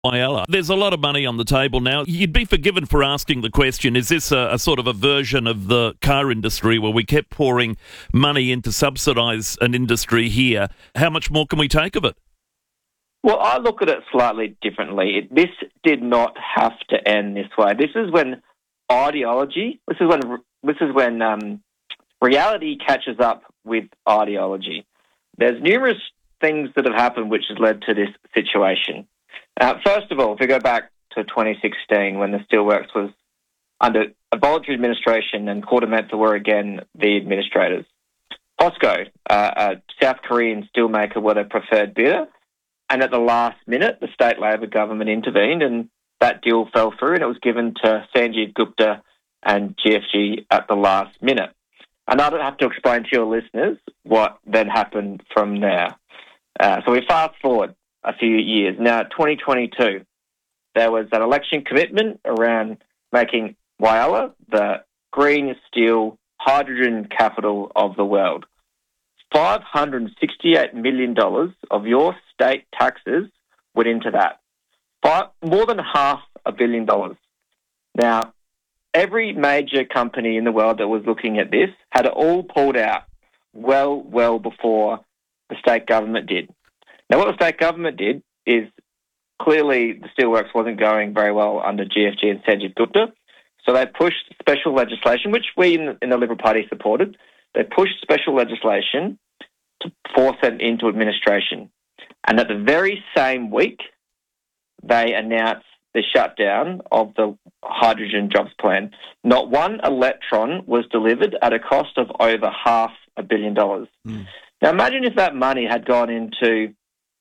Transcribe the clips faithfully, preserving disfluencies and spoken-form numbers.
Whyalla. There's a lot of money on the table now. You'd be forgiven for asking the question, is this a, a sort of a version of the car industry where we kept pouring money in to subsidise an industry here? How much more can we take of it? Well, I look at it slightly differently. It, this did not have to end this way. This is when ideology, this is when, this is when um, reality catches up with ideology. There's numerous things that have happened which has led to this situation. Uh, first of all, if we go back to twenty sixteen when the Steelworks was under a voluntary administration and KordaMentha were again the administrators. POSCO, uh, a South Korean steelmaker, were the preferred bidder, and at the last minute the state Labor government intervened and that deal fell through and it was given to Sanjeev Gupta and G F G at the last minute. And I don't have to explain to your listeners what then happened from there. Uh, so we fast forward a few years. Now, twenty twenty-two, there was an election commitment around making Whyalla the green steel hydrogen capital of the world. five hundred sixty-eight million dollars of your state taxes went into that. Five, more than half a billion dollars. Now, every major company in the world that was looking at this had it all pulled out well, well before the state government did. Now, what the state government did is clearly the Steelworks wasn't going very well under G F G and Sanjeev Gupta, so they pushed special legislation, which we in the, in the Liberal Party supported. They pushed special legislation to force them into administration. And at the very same week, they announced the shutdown of the hydrogen jobs plan. Not one electron was delivered at a cost of over half a billion dollars. Mm. Now, imagine if that money had gone into,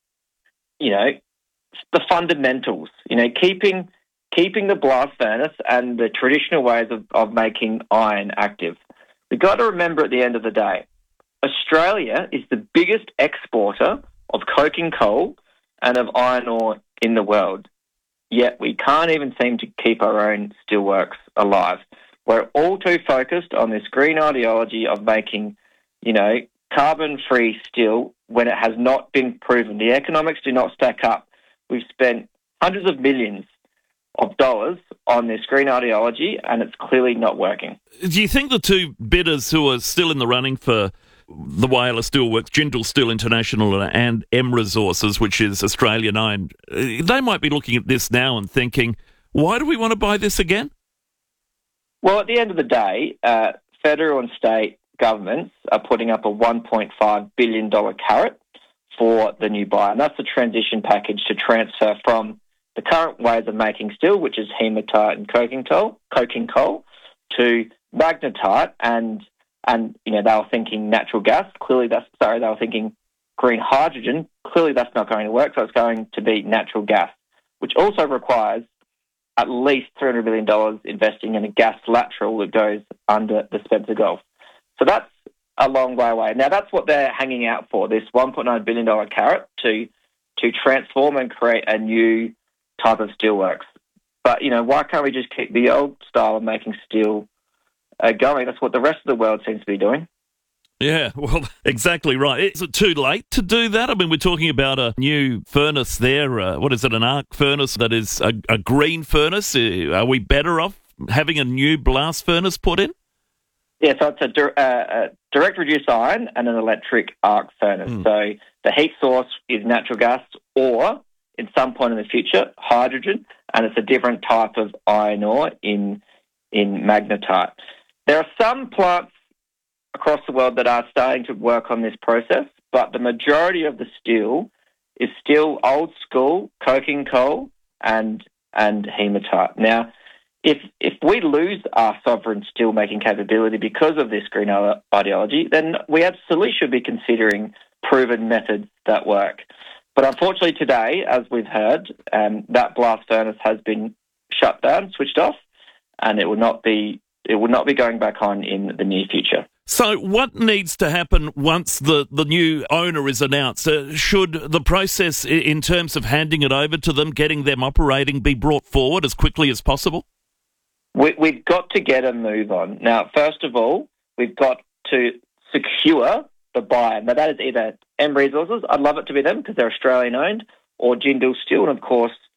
you know, the fundamentals, you know, keeping keeping the blast furnace and the traditional ways of, of making iron active. We've got to remember at the end of the day, Australia is the biggest exporter of coking coal and of iron ore in the world. Yet we can't even seem to keep our own steelworks alive. We're all too focused on this green ideology of making, you know, carbon-free steel when it has not been proven. The economics do not stack up. We've spent hundreds of millions of dollars on this green ideology and it's clearly not working. Do you think the two bidders who are still in the running for the Whyalla Steelworks, Jindal Steel International and M Resources, which is Australian-owned, they might be looking at this now and thinking, why do we want to buy this again? Well, at the end of the day, uh, federal and state governments are putting up a one point five billion dollars carrot for the new buyer, and that's the transition package to transfer from the current ways of making steel, which is hematite and coking coal, coking coal, to magnetite and and you know they were thinking natural gas. Clearly, that's sorry, they were thinking green hydrogen. Clearly, that's not going to work. So it's going to be natural gas, which also requires at least three hundred million dollars investing in a gas lateral that goes under the Spencer Gulf. So that's a long way away. Now, that's what they're hanging out for, this one point nine billion dollars carrot to to transform and create a new type of steelworks. But, you know, why can't we just keep the old style of making steel uh, going? That's what the rest of the world seems to be doing. Yeah, well, exactly right. Is it too late to do that? I mean, we're talking about a new furnace there. Uh, what is it, an arc furnace that is a, a green furnace? Uh, are we better off having a new blast furnace put in? Yeah, so it's a, di- uh, a direct reduced iron and an electric arc furnace. Mm. So the heat source is natural gas or, in some point in the future, hydrogen, and it's a different type of iron ore in in magnetite. There are some plants across the world that are starting to work on this process, but the majority of the steel is still old school coking coal and and hematite. Now, If if we lose our sovereign steelmaking capability because of this green ideology, then we absolutely should be considering proven methods that work. But unfortunately today, as we've heard, um, that blast furnace has been shut down, switched off, and it will not be it will not be going back on in the near future. So what needs to happen once the, the new owner is announced? Uh, should the process in terms of handing it over to them, getting them operating, be brought forward as quickly as possible? We, we've got to get a move on. Now, first of all, we've got to secure the buyer. Now, that is either M Resources, I'd love it to be them because they're Australian-owned, or Jindal Steel, and of course,